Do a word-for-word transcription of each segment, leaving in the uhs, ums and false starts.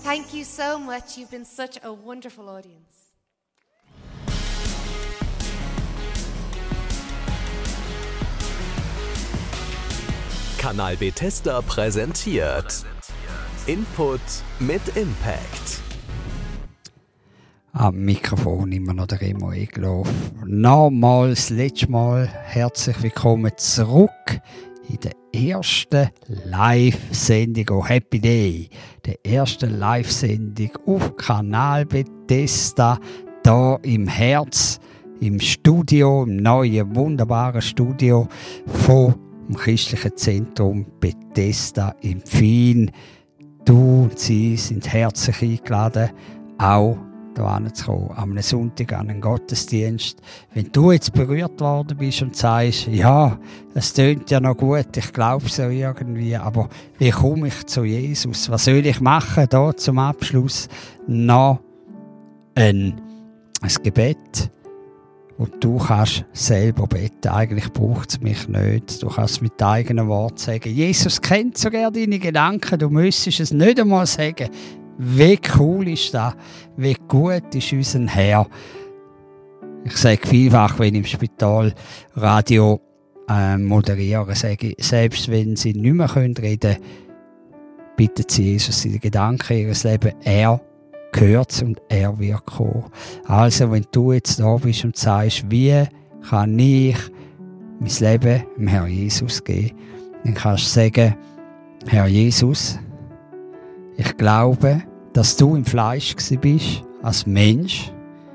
Thank you so much. You've been such a wonderful audience. Kanal Bethesda präsentiert Input mit Impact. Am Mikrofon immer noch der Remo Egloff. Nochmals, letztes Mal herzlich willkommen zurück in der ersten Live-Sendung, oh Happy Day, der ersten Live-Sendung auf Kanal Bethesda, da im Herz, im Studio, im neuen, wunderbaren Studio vom Christlichen Zentrum Bethesda in Pfien. Du und sie sind herzlich eingeladen, auch hierher zu kommen, am Sonntag an einen Gottesdienst. Wenn du jetzt berührt worden bist und sagst, ja, es tönt ja noch gut, ich glaube so irgendwie, aber wie komme ich zu Jesus? Was soll ich machen? Da zum Abschluss noch ein, ein Gebet, wo du kannst selber beten. Eigentlich braucht es mich nicht. Du kannst mit eigenen Worten sagen, Jesus kennt sogar deine Gedanken, du müsstest es nicht einmal sagen. Wie cool ist das? Wie gut ist unser Herr? Ich sage vielfach, wenn ich im Spital Radio äh, moderiere, sage ich, selbst wenn sie nicht mehr reden können, bitten sie Jesus in den Gedanken ihres Lebens. Er gehört und er wird kommen. Also, wenn du jetzt da bist und sagst, wie kann ich mein Leben dem Herr Jesus geben, dann kannst du sagen, Herr Jesus, ich glaube, dass du im Fleisch bist, als Mensch,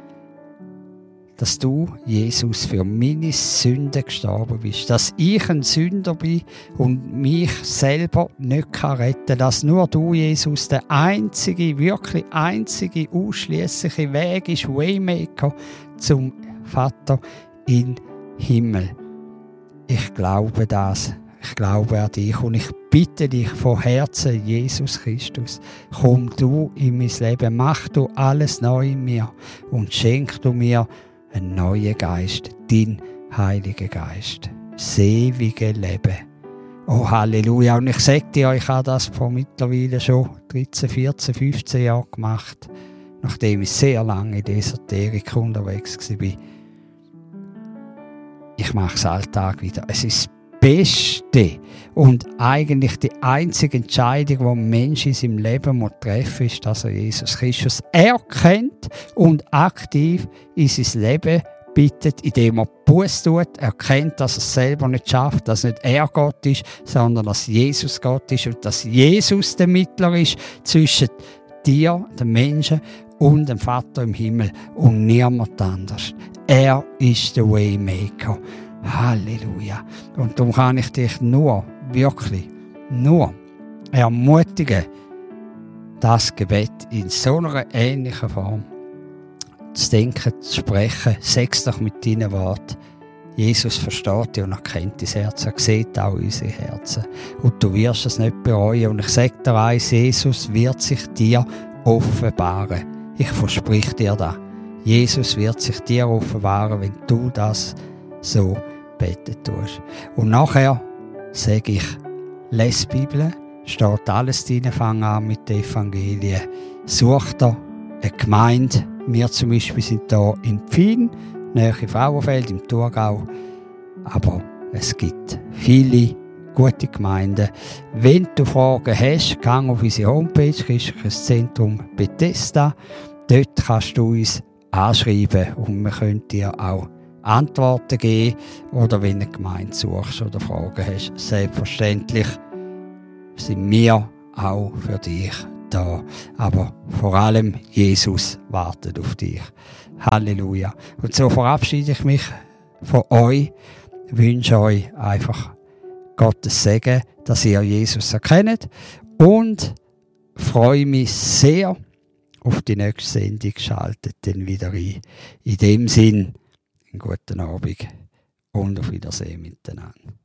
dass du, Jesus, für meine Sünden gestorben bist, dass ich ein Sünder bin und mich selber nicht retten kann, dass nur du, Jesus, der einzige, wirklich einzige, ausschliessliche Weg ist, Waymaker zum Vater im Himmel. Ich glaube das. Ich glaube an dich und ich bitte dich von Herzen, Jesus Christus, komm du in mein Leben, mach du alles neu in mir und schenk du mir einen neuen Geist, dein Heiliger Geist, das ewige Leben. Oh Halleluja! Und ich sage dir, ich habe das vor mittlerweile schon dreizehn, vierzehn, fünfzehn Jahren gemacht, nachdem ich sehr lange in der Esoterik unterwegs war. Ich mache es Alltag wieder. Es ist Beste und eigentlich die einzige Entscheidung, die ein Mensch in seinem Leben treffen muss, ist, dass er Jesus Christus erkennt und aktiv in sein Leben bittet, indem er Buße tut, erkennt, dass er es selber nicht schafft, dass nicht er Gott ist, sondern dass Jesus Gott ist und dass Jesus der Mittler ist zwischen dir, dem Menschen, und dem Vater im Himmel und niemand anders. Er ist der Waymaker. Halleluja. Und darum kann ich dich nur, wirklich, nur ermutigen, das Gebet in so einer ähnlichen Form zu denken, zu sprechen. Sag's doch mit deinen Worten. Jesus versteht dich und erkennt dein Herz. Er sieht auch unsere Herzen. Und du wirst es nicht bereuen. Und ich sage dir eins, Jesus wird sich dir offenbaren. Ich verspreche dir das. Jesus wird sich dir offenbaren, wenn du das so beten tust. Und nachher sage ich, lese die Bibel, steht alles drin, fang an mit den Evangelien. Such dir eine Gemeinde. Wir zum Beispiel sind hier in Pfien, nahe Frauenfeld im Thurgau. Aber es gibt viele gute Gemeinden. Wenn du Fragen hast, geh auf unsere Homepage, Christliches Zentrum Bethesda. Dort kannst du uns anschreiben und wir können dir auch Antworten geben oder wenn du eine Gemeinde suchst oder Fragen hast. Selbstverständlich sind wir auch für dich da. Aber vor allem Jesus wartet auf dich. Halleluja. Und so verabschiede ich mich von euch. Wünsche euch einfach Gottes Segen, dass ihr Jesus erkennt und freue mich sehr auf die nächste Sendung. Schaltet dann wieder ein. In dem Sinn, einen guten Abend und auf Wiedersehen miteinander.